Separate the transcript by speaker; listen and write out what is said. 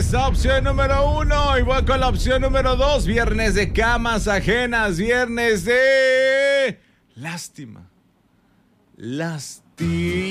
Speaker 1: esa opción número 1. Y voy con la opción número 2. Viernes de camas ajenas. Viernes de lástima. Lástima.